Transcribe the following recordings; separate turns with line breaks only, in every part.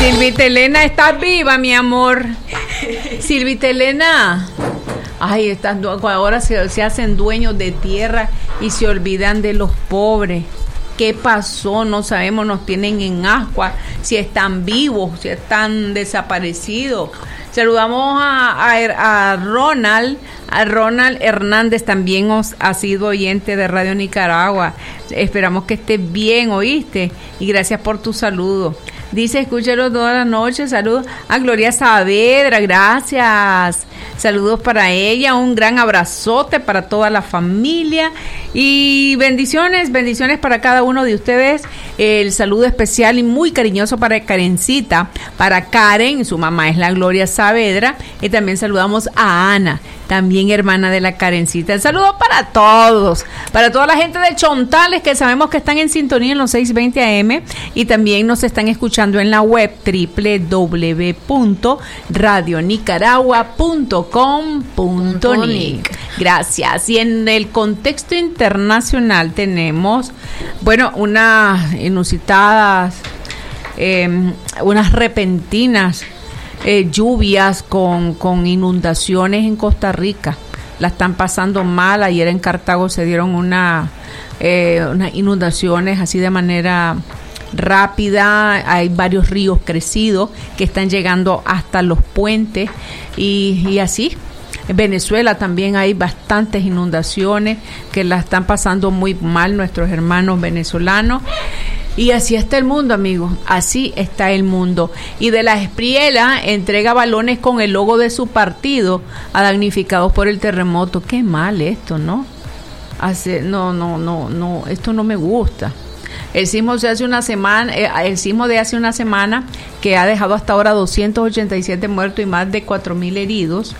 Silvita Elena, ¿estás viva, mi amor? Silvita Elena. Ay, ahora se hacen dueños de tierra y se olvidan de los pobres. ¿Qué pasó? No sabemos, nos tienen en ascuas, si están vivos, si están desaparecidos. Saludamos a Ronald Hernández, también ha sido oyente de Radio Nicaragua. Esperamos que estés bien, ¿oíste? Y gracias por tu saludo. Dice, escúchalo todas las noches. Saludos a Gloria Saavedra, gracias. Saludos para ella, un gran abrazote para toda la familia y bendiciones para cada uno de ustedes. El saludo especial y muy cariñoso para Karencita, para Karen, su mamá es la Gloria Saavedra, y también saludamos a Ana, también hermana de la Karencita. El saludo para todos, para toda la gente de Chontales que sabemos que están en sintonía en los 620 AM y también nos están escuchando en la web www.radionicaragua.com.nic. Gracias. Y en el contexto internacional tenemos, bueno, unas inusitadas, unas repentinas lluvias con inundaciones en Costa Rica. La están pasando mal. Ayer en Cartago se dieron unas inundaciones así de manera rápida. Hay varios ríos crecidos que están llegando hasta los puentes y así. En Venezuela también hay bastantes inundaciones que la están pasando muy mal nuestros hermanos venezolanos. Y así está el mundo, amigos, así está el mundo. Y de la Espriela entrega balones con el logo de su partido a damnificados por el terremoto. Qué mal esto, ¿no? No, esto no me gusta. El sismo de hace una semana que ha dejado hasta ahora 287 muertos y más de 4.000 heridos.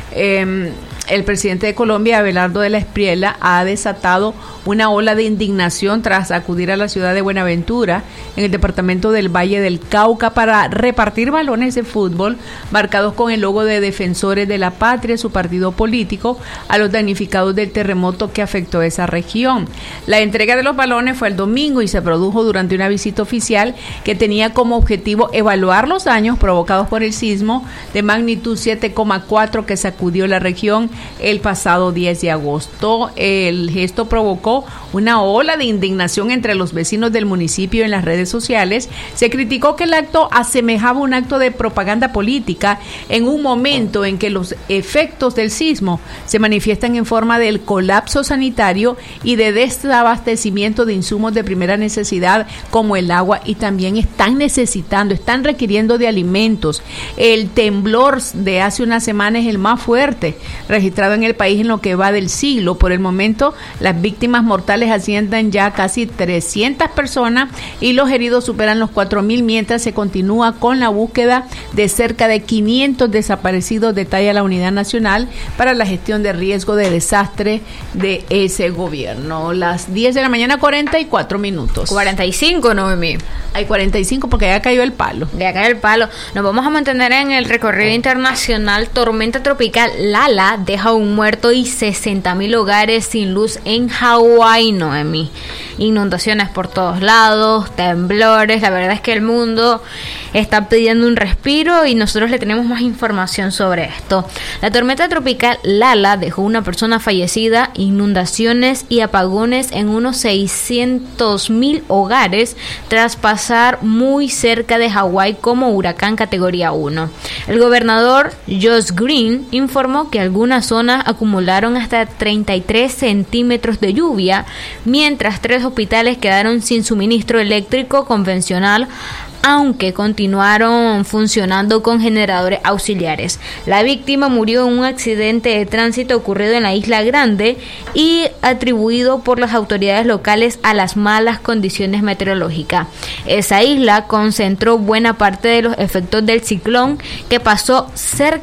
El presidente de Colombia, Abelardo de la Espriela, ha desatado una ola de indignación tras acudir a la ciudad de Buenaventura, en el departamento del Valle del Cauca, para repartir balones de fútbol marcados con el logo de Defensores de la Patria, su partido político, a los damnificados del terremoto que afectó esa región. La entrega de los balones fue el domingo y se produjo durante una visita oficial que tenía como objetivo evaluar los daños provocados por el sismo de magnitud 7,4 que sacudió la región el pasado 10 de agosto. El gesto provocó una ola de indignación entre los vecinos del municipio en las redes sociales. Se criticó que el acto asemejaba un acto de propaganda política en un momento en que los efectos del sismo se manifiestan en forma del colapso sanitario y de desabastecimiento de insumos de primera necesidad como el agua, y también están requiriendo de alimentos. El temblor de hace una semana es el más fuerte registrado en el país en lo que va del siglo. Por el momento, las víctimas mortales ascienden ya a casi 300 personas y los heridos superan los 4.000, mientras se continúa con la búsqueda de cerca de 500 desaparecidos, detalla la Unidad Nacional para la Gestión de Riesgo de Desastre de ese gobierno. Las 10 de la mañana, 44 minutos.
45, Noemí.
Hay 45 porque ya cayó el palo.
Ya cayó el palo. Nos vamos a mantener en el recorrido internacional. Tormenta tropical Lala deja un muerto y 60.000 hogares sin luz en Hawái, Noemí. Inundaciones por todos lados, temblores. La verdad es que el mundo está pidiendo un respiro y nosotros le tenemos más información sobre esto. La tormenta tropical Lala dejó una persona fallecida, inundaciones y apagones en unos 600.000 hogares tras pasar muy cerca de Hawái como huracán categoría 1. El gobernador Josh Green informó que algunas zonas acumularon hasta 33 centímetros de lluvia, mientras 3 hospitales quedaron sin suministro eléctrico convencional, aunque continuaron funcionando con generadores auxiliares. La víctima murió en un accidente de tránsito ocurrido en la Isla Grande y atribuido por las autoridades locales a las malas condiciones meteorológicas. Esa isla concentró buena parte de los efectos del ciclón que pasó cerca